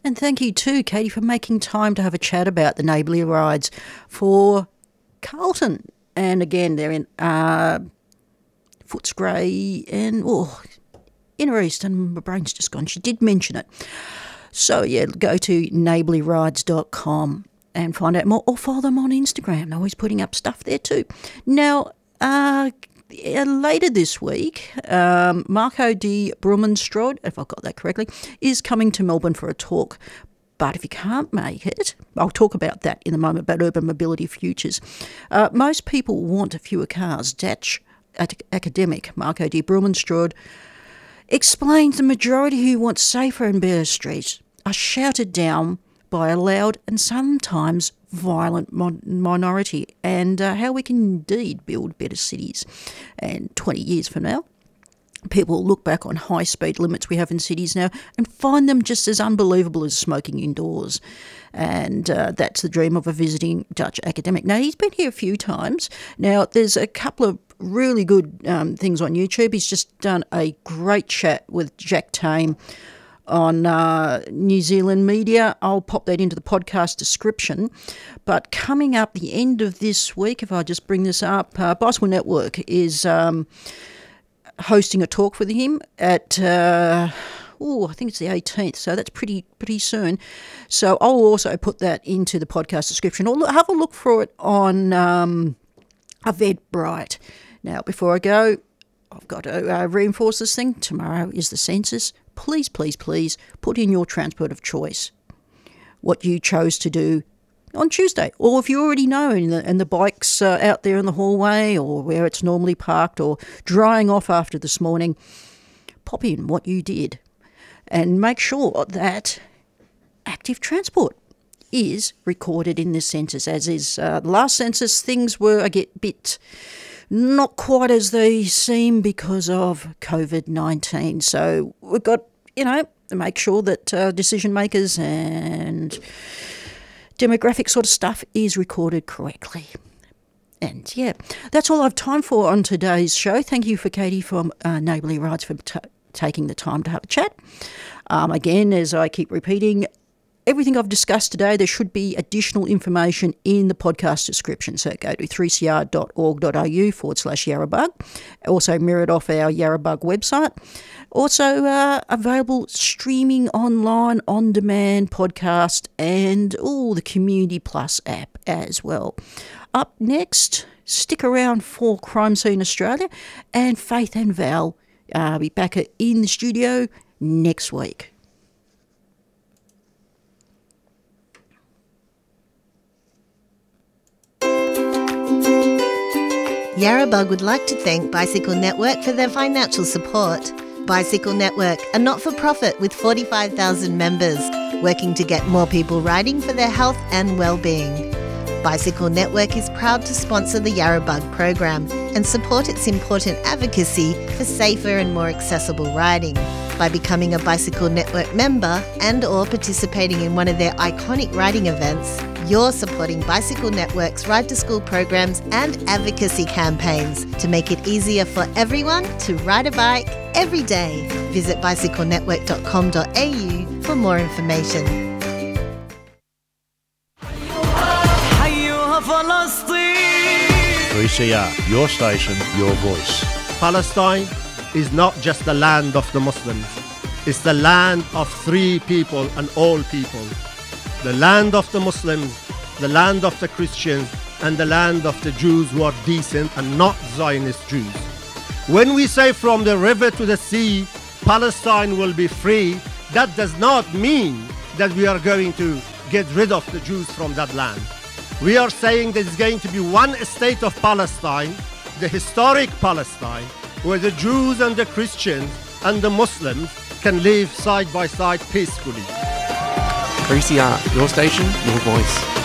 And thank you too, Katie, for making time to have a chat about the neighbourly rides for Carlton. And again, they're in Footscray and Inner East, and my brain's just gone. She did mention it. So, yeah, go to neighbourlyrides.com and find out more, or follow them on Instagram. They're always putting up stuff there too. Now, later this week, Marco de Brumenstrode, if I got that correctly, is coming to Melbourne for a talk. But if you can't make it, I'll talk about that in a moment, about urban mobility futures. Most people want fewer cars. Dutch academic Marco de Brumenstrode explains the majority who want safer and better streets are shouted down by a loud and sometimes violent minority, and how we can indeed build better cities. And 20 years from now, people will look back on high-speed limits we have in cities now and find them just as unbelievable as smoking indoors. And that's the dream of a visiting Dutch academic. Now, he's been here a few times. Now, there's a couple of really good things on YouTube. He's just done a great chat with Jack Tame on New Zealand Media. I'll pop that into the podcast description. But coming up the end of this week, if I just bring this up, Bicycle Network is hosting a talk with him at, I think it's the 18th, so that's pretty soon. So I'll also put that into the podcast description, or have a look for it on Eventbrite. Now, before I go, I've got to reinforce this thing. Tomorrow is the census. Please, please, please put in your transport of choice, what you chose to do on Tuesday. Or if you already know and the bike's out there in the hallway or where it's normally parked or drying off after this morning, pop in what you did and make sure that active transport is recorded in this census, as is the last census. Things were a bit not quite as they seem because of COVID-19. So we've got, to make sure that decision makers and demographic sort of stuff is recorded correctly. And yeah, that's all I have time for on today's show. Thank you for Katie from Neighbourly Rides for taking the time to have a chat. Again, as I keep repeating, everything I've discussed today, there should be additional information in the podcast description. So go to 3cr.org.au/Yarrabug. Also mirrored off our Yarrabug website. Also available streaming online, on-demand podcast, and the Community Plus app as well. Up next, stick around for Crime Scene Australia, and Faith and Val be back in the studio next week. Yarrabug would like to thank Bicycle Network for their financial support. Bicycle Network, a not-for-profit with 45,000 members, working to get more people riding for their health and well-being. Bicycle Network is proud to sponsor the Yarrabug program and support its important advocacy for safer and more accessible riding. By becoming a Bicycle Network member and or participating in one of their iconic riding events, you're supporting Bicycle Network's Ride to School programs and advocacy campaigns to make it easier for everyone to ride a bike every day. Visit bicyclenetwork.com.au for more information. 3CR, your station, your voice. Palestine is not just the land of the Muslims. It's the land of free people and all people. The land of the Muslims, the land of the Christians, and the land of the Jews who are decent and not Zionist Jews. When we say from the river to the sea, Palestine will be free, that does not mean that we are going to get rid of the Jews from that land. We are saying there's going to be one state of Palestine, the historic Palestine, where the Jews and the Christians and the Muslims can live side by side peacefully. 3CR, your station, your voice.